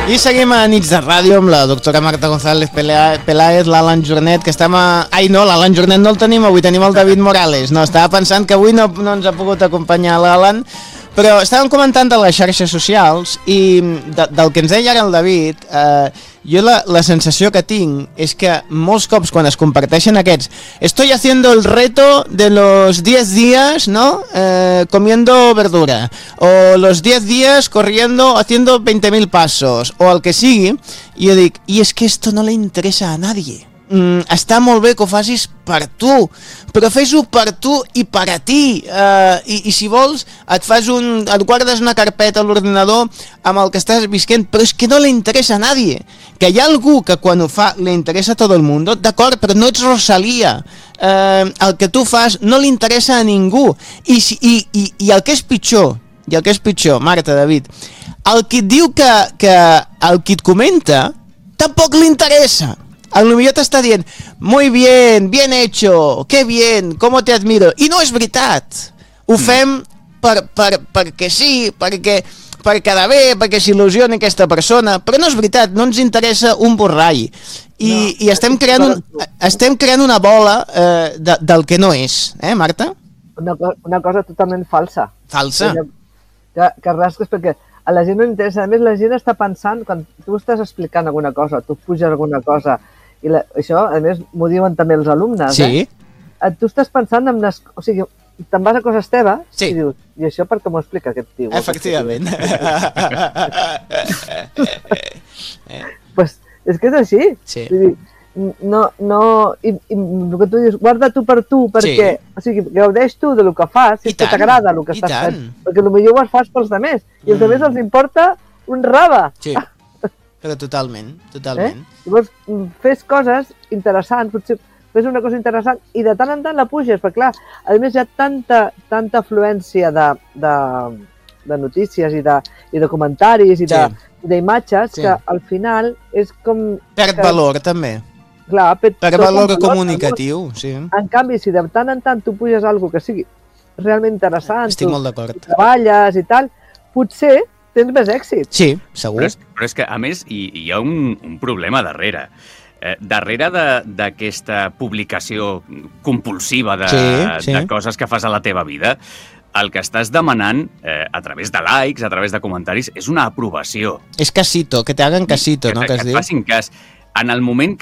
I seguim a Nits de Ràdio amb la doctora Marta González Peláez, l'Alan Jornet, que estem a... Ai, no, l'Alan Jornet no el tenim avui, tenim el David Morales. No, estava pensant que avui no ens ha pogut acompanyar l'Alan, però estàvem comentant de les xarxes socials i del que ens deia ara el David, jo la sensació que tinc és que molts cops quan es comparteixen aquests estoy haciendo el reto de los 10 días, ¿no? Comiendo verdura, o los 10 días corriendo, haciendo 20.000 pasos, o el que sigui, i jo dic, i és que esto no le interesa a nadie. Està molt bé que ho facis per tu, però fes-ho per tu i per a ti, i si vols et guardes una carpeta a l'ordinador amb el que estàs visquent, però és que no li interessa a nadie. Que hi ha algú que quan ho fa li interessa a tot el món, d'acord, però no ets Rosalía. El que tu fas no li interessa a ningú, i el que és pitjor, Marta, David, el que et diu que el que et comenta tampoc li interessa. A lo millor t'està dient, muy bien, bien hecho, qué bien, cómo te admiro. I no és veritat. Ho fem perquè sí, perquè quedar bé, perquè s'il·lusioni aquesta persona, però no és veritat, no ens interessa un borrall. I estem creant una bola del que no és, Marta? Una cosa totalment falsa. Falsa? Que rasques perquè a la gent no interessa. A més, la gent està pensant, quan tu estàs explicant alguna cosa, tu puges alguna cosa, i això, a més, m'ho diuen també els alumnes, sí. Tu estàs pensant en... O sigui, te'n vas a coses teves sí. I dius, i això per què m'ho explica aquest tio? Efectivament. Pues és que és així. Sí. No, i el que tu dius, guarda tu per tu, perquè, o sigui, gaudeix tu del que fas, si que t'agrada el que estàs fent, perquè potser ho fas pels altres, i als altres els importa un rave. Sí, però totalment. Llavors, fes coses interessants, potser fes una cosa interessant i de tant en tant la puges, perquè clar, a més hi ha tanta afluència de notícies i de comentaris i d'imatges que al final és com... Perd valor, també. Clar, per valor comunicatiu, sí. En canvi, si de tant en tant tu puges alguna que sigui realment interessant, estic molt d'acord. Treballes i tal, potser tens més èxit. Sí, segur. Però és que, a més, hi ha un problema darrere. Darrere d'aquesta publicació compulsiva de coses que fas a la teva vida, el que estàs demanant a través de likes, a través de comentaris, és una aprovació. És casito, que te hagan casito, no? Que et facin cas. En el moment